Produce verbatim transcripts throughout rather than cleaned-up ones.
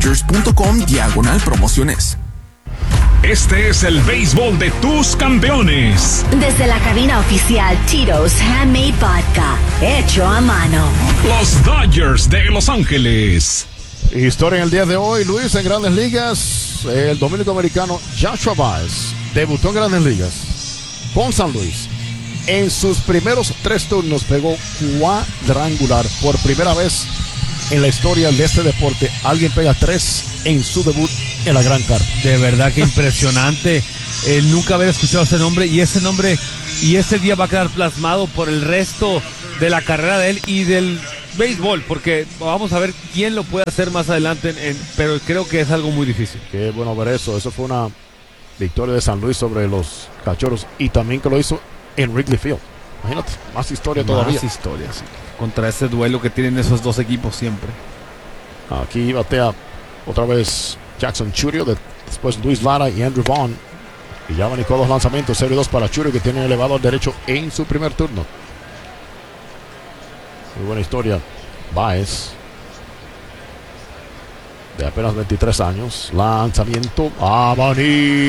dodgers.com diagonal promociones. Este es el béisbol de tus campeones. Desde la cabina oficial Tito's Handmade Vodka, hecho a mano. Los Dodgers de Los Ángeles. Historia en el día de hoy, Luis, en Grandes Ligas. El dominico-americano Joshua Baez debutó en Grandes Ligas con San Luis. En sus primeros tres turnos pegó cuadrangular. Por primera vez en la historia de este deporte, alguien pega tres en su debut en la Gran Carpa. De verdad que impresionante. El nunca haber escuchado ese nombre, y ese nombre y ese día va a quedar plasmado por el resto de la carrera de él y del béisbol, porque vamos a ver quién lo puede hacer más adelante, en, en, pero creo que es algo muy difícil. Qué bueno ver eso. Eso fue una victoria de San Luis sobre los Cachorros, y también que lo hizo en Wrigley Field. Imagínate, más historia todavía. Más historia, sí. Contra ese duelo que tienen esos dos equipos siempre. Aquí batea otra vez Jackson Chourio, de, después Luis Lara y Andrew Vaughn. Y ya manicó dos lanzamientos, cero y dos para Chourio, que tiene elevado al derecho en su primer turno. Muy buena historia. Baez, de apenas veintitrés años. Lanzamiento. Abanica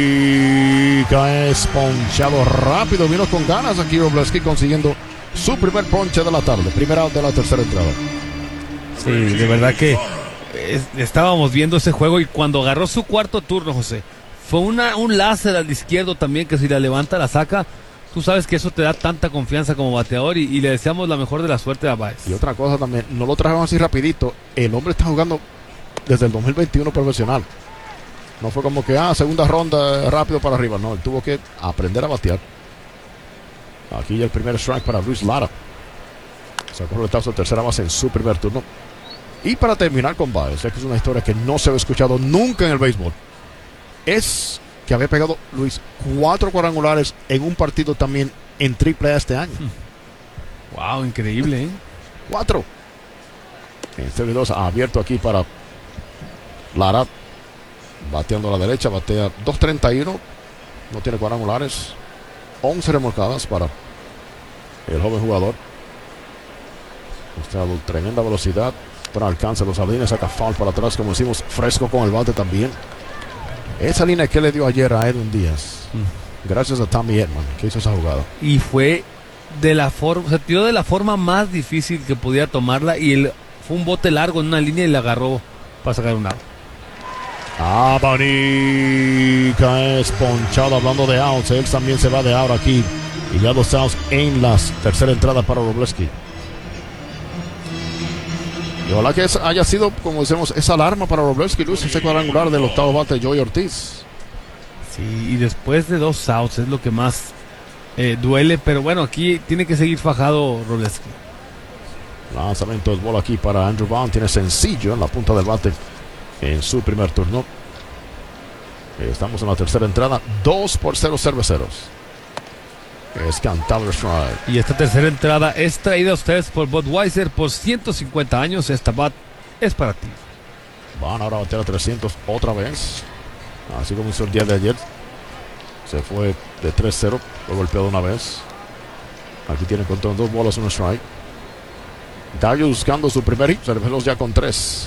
es ponchado rápido. Vino con ganas aquí Wroblewski, consiguiendo su primer ponche de la tarde. Primer out de la tercera entrada. Sí, de verdad que es, estábamos viendo ese juego, y cuando agarró su cuarto turno, José, fue una, un láser al izquierdo también, que si la levanta la saca. Tú sabes que eso te da tanta confianza como bateador, y, y le deseamos la mejor de la suerte a Baez. Y otra cosa también, no lo trajeron así rapidito. El hombre está jugando desde el dos mil veintiuno profesional. No fue como que, ah, segunda ronda rápido para arriba. No, él tuvo que aprender a batear. Aquí ya el primer strike para Luis Lara. Sacó el retazo de tercera base en su primer turno. Y para terminar con Baez, que es una historia que no se había escuchado nunca en el béisbol, es que había pegado, Luis, cuatro cuadrangulares en un partido también en triple A este año. Wow, increíble, ¿eh? Cuatro. En cero y dos, abierto aquí para Lara, bateando a la derecha, batea dos treinta y uno, no tiene cuadrangulares, once remolcadas para el joven jugador. Mostrado tremenda velocidad, pero alcanza los jardines, saca foul para atrás, como decimos, fresco con el bate también. Esa línea que le dio ayer a Edwin Díaz, mm. gracias a Tommy Edman, que hizo esa jugada. Y fue de la forma, se tiró de la forma más difícil que podía tomarla, y el, fue un bote largo en una línea y le agarró para sacar un out. Abanica es ponchado. Hablando de outs, él también se va de out aquí. Y ya dos outs en la tercera entrada para Wroblewski. Y ojalá que haya sido, como decimos, esa alarma para Wroblewski, Luis, ese cuadrangular del octavo bate de Joey Ortiz. Sí, y después de dos outs es lo que más eh, duele, pero bueno, aquí tiene que seguir fajado Wroblewski. Lanzamiento de bola aquí para Andrew Vaughn, tiene sencillo en la punta del bate en su primer turno. Estamos en la tercera entrada, dos por cero cerveceros. Es cantado el strike. Y esta tercera entrada es traída a ustedes por Budweiser. Por ciento cincuenta años, esta bat es para ti. Van ahora a bater a trescientos otra vez, así como hizo el día de ayer. Se fue de tres cero, fue golpeado una vez. Aquí tiene control, dos bolas, un strike. Darius buscando su primer hit, cerveceros ya con tres.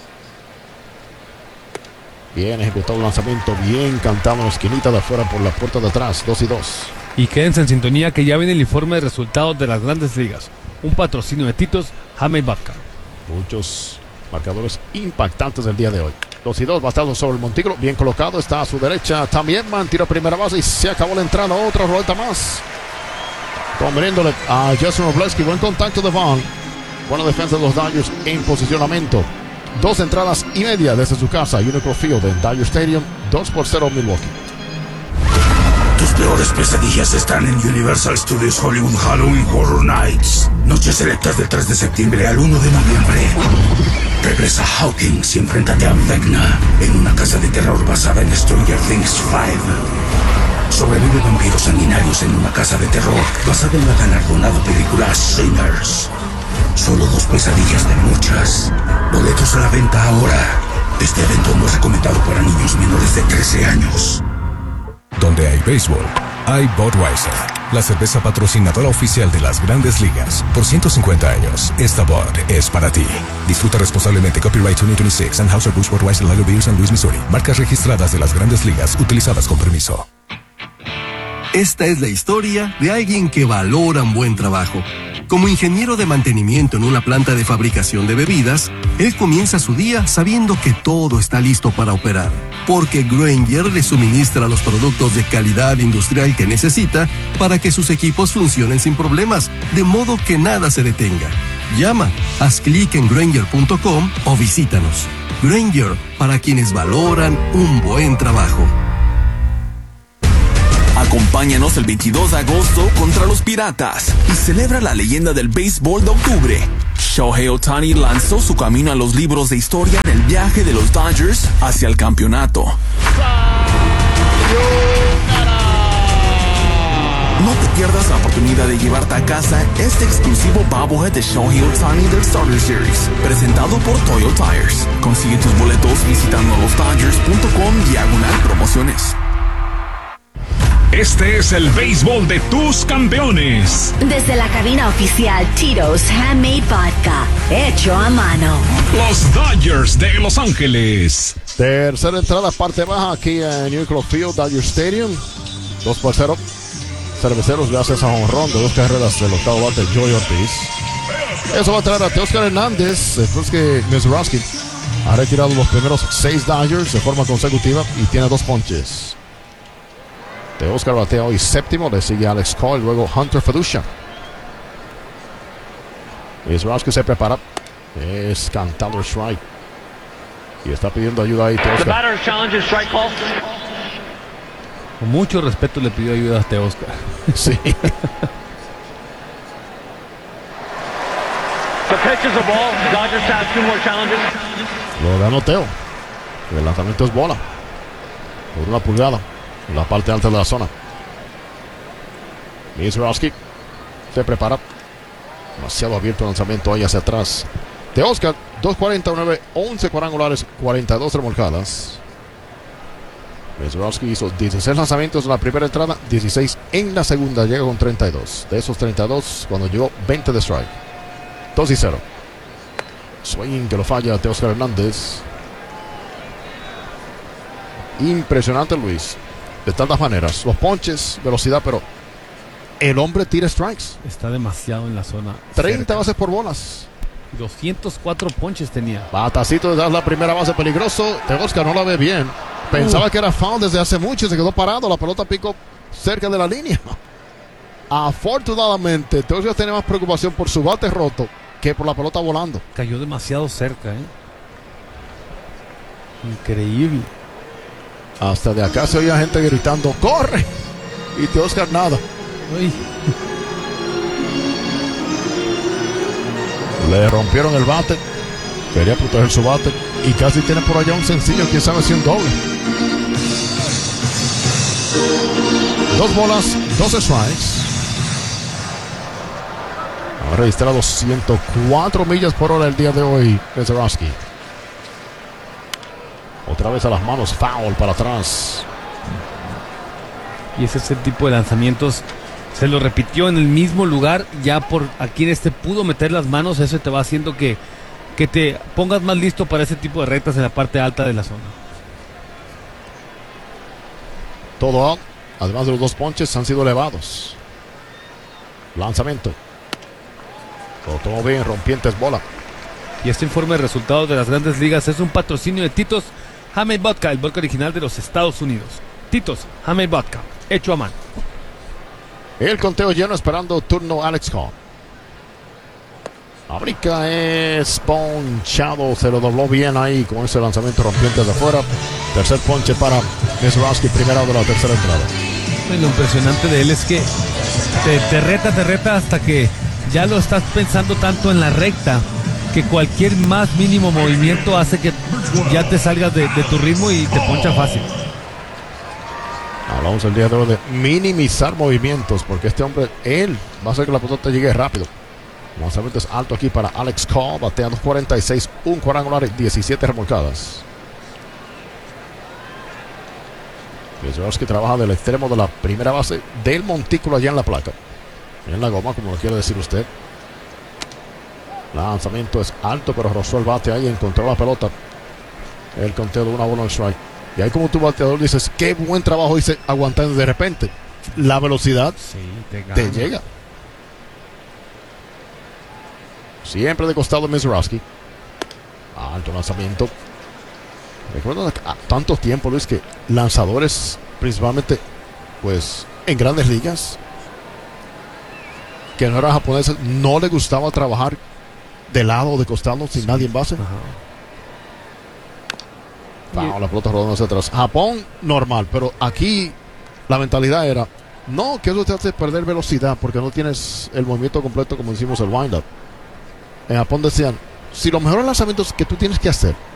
Bien ejecutado el lanzamiento, bien cantado en la esquinita de afuera por la puerta de atrás, dos y dos. Y quédense en sintonía, que ya viene el informe de resultados de las Grandes Ligas. Un patrocinio de Tito's Handmade Vodka. Muchos marcadores impactantes del día de hoy. dos y dos, bastado sobre el montículo, bien colocado, está a su derecha también, man, tira primera base y se acabó la entrada, otra roleta más. Conveniéndole a Jason Wroblewski, buen contacto de Vaughn. Buena defensa de los Dodgers en posicionamiento. Dos entradas y media desde su casa, Unicor Field en Dodger Stadium, dos por cero Milwaukee. Tus peores pesadillas están en Universal Studios Hollywood Halloween Horror Nights. Noches selectas del tres de septiembre al uno de noviembre. Regresa Hawkins y enfréntate a Vecna en una casa de terror basada en Stranger Things cinco. Sobrevive vampiros sanguinarios en una casa de terror basada en la galardonada película Sinners. Solo dos pesadillas de muchas. Boletos a la venta ahora. Este evento no es recomendado para niños menores de trece años. Donde hay béisbol, hay Budweiser. la cerveza patrocinadora oficial de las Grandes Ligas. Por ciento cincuenta años, esta Bud es para ti. Disfruta responsablemente. Copyright dos mil veintiséis. Anheuser-Busch Budweiser Lager Beer, San Luis, Missouri. Marcas registradas de las Grandes Ligas, utilizadas con permiso. Esta es la historia de alguien que valora un buen trabajo. Como ingeniero de mantenimiento en una planta de fabricación de bebidas, él comienza su día sabiendo que todo está listo para operar, porque Grainger le suministra los productos de calidad industrial que necesita para que sus equipos funcionen sin problemas, de modo que nada se detenga. Llama, haz clic en Grainger punto com o visítanos. Grainger, para quienes valoran un buen trabajo. Acompáñanos el veintidós de agosto contra los Piratas y celebra la leyenda del béisbol de octubre. Shohei Ohtani lanzó su camino a los libros de historia en el viaje de los Dodgers hacia el campeonato. No te pierdas la oportunidad de llevarte a casa este exclusivo bobblehead de Shohei Ohtani del Starter Series, presentado por Toyo Tires. Consigue tus boletos visitando los dodgers punto com diagonal promociones. Este es el béisbol de tus campeones. Desde la cabina oficial Tito's Handmade Vodka, hecho a mano. Los Dodgers de Los Ángeles. Tercera entrada, parte baja aquí en Nuclear Field, Dodger Stadium. dos por cero. Cerveceros gracias a jonrón de dos carreras del octavo bate, Joey Ortiz. Eso va a traer a Teoscar Hernández después que Mizraski ha retirado los primeros seis Dodgers de forma consecutiva y tiene dos ponches. Teoscar batea hoy séptimo, le sigue Alex Cole, luego Hunter Fiducia. Mizraski se prepara, es cantado el strike y está pidiendo ayuda ahí Teoscar. Con mucho respeto le pidió ayuda a Teoscar. Sí. Lo ganó Teo. El lanzamiento es bola por una pulgada en la parte alta de la zona. Mizraski se prepara. Demasiado abierto el lanzamiento ahí hacia atrás. Teoscar, dos cuarenta y nueve, once cuadrangulares, cuarenta y dos remolcadas. Mizraski hizo dieciséis lanzamientos en la primera entrada, dieciséis en la segunda, llega con treinta y dos. De esos treinta y dos, cuando llegó veinte de strike. dos y cero. Swing que lo falla Teoscar Hernández. Impresionante, Luis. De tantas maneras. Los ponches, velocidad, pero el hombre tira strikes. Está demasiado en la zona. treinta cerca. bases por bolas. doscientos cuatro ponches tenía. Batacito de dar la primera base, peligroso. Teoscar no la ve bien. Pensaba uh. que era foul desde hace mucho y se quedó parado. La pelota picó cerca de la línea. Afortunadamente, Teoscar tiene más preocupación por su bate roto que por la pelota volando. Cayó demasiado cerca, ¿eh? Increíble. Hasta de acá se oía gente gritando, ¡corre! Y Teoscar nada. Uy. Le rompieron el bate. Quería proteger su bate. Y casi tiene por allá un sencillo. Quién sabe si un doble. Dos bolas, dos strikes. Ha registrado ciento cuatro millas por hora el día de hoy. Mizraski. Otra vez a las manos. Foul para atrás. Y ese es el tipo de lanzamientos. Se lo repitió en el mismo lugar. Ya por aquí en este pudo meter las manos. Eso te va haciendo que, que te pongas más listo para ese tipo de rectas en la parte alta de la zona. Todo out. Además de los dos ponches han sido elevados. Lanzamiento. Lo tomó bien, rompientes bola. Y este informe de resultados de las Grandes Ligas es un patrocinio de Tito's Handmade Vodka, el vodka original de los Estados Unidos. Tito's Handmade Vodka, hecho a mano. El conteo lleno esperando turno Alex Cole. Abrica es ponchado, se lo dobló bien ahí con ese lanzamiento rompiente de afuera. Tercer ponche para Mizraski, primera de la tercera entrada. Y lo impresionante de él es que te, te reta, te reta hasta que ya lo estás pensando tanto en la recta que cualquier más mínimo movimiento hace que ya te salgas de, de tu ritmo y te poncha fácil. Hablamos el día de hoy de minimizar movimientos, porque este hombre, él va a hacer que la pelota llegue rápido. El lanzamiento es alto aquí para Alex Cole, batea dos cuarenta y seis, un cuadrangular y diecisiete remolcadas. Wizarowski trabaja del extremo de la primera base del montículo allá en la placa. En la goma, como lo quiere decir usted. Lanzamiento es alto, pero rozó el bate ahí, encontró la pelota. El conteo de una bola en strike. Y ahí como tu bateador dices, qué buen trabajo hice aguantando. De repente, la velocidad Sí, te, te gana. llega. Siempre de costado Wizarowski. Alto lanzamiento. Recuerdo a tanto tiempo, Luis, que lanzadores, principalmente, pues, en grandes ligas, que no eran japoneses, no le gustaba trabajar de lado o de costado sin nadie en base. Wow, la pelota rodando hacia atrás. Japón, normal, pero aquí la mentalidad era, no, que eso te hace perder velocidad porque no tienes el movimiento completo como decimos el wind-up. En Japón decían, si los mejores lanzamientos que tú tienes que hacer